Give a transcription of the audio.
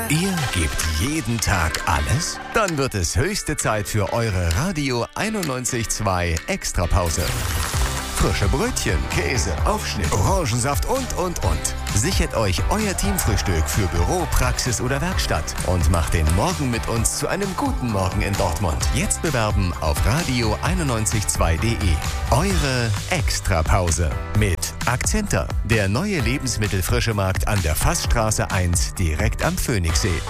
Ihr gebt jeden Tag alles? Dann wird es höchste Zeit für eure Radio 91.2 Extrapause. Frische Brötchen, Käse, Aufschnitt, Orangensaft und. Sichert euch euer Teamfrühstück für Büro, Praxis oder Werkstatt und macht den Morgen mit uns zu einem guten Morgen in Dortmund. Jetzt bewerben auf radio992.de. Eure Extrapause mit Akzenter, der neue Lebensmittelfrischemarkt an der Fassstraße 1 direkt am Phoenixsee.